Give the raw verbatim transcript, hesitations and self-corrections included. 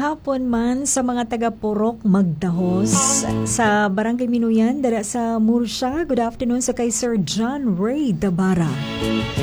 hapon man sa mga taga-Purok Magdahos sa Barangay Minuyan dara sa Murcia. Good afternoon sa kay Sir John Ray Dabara.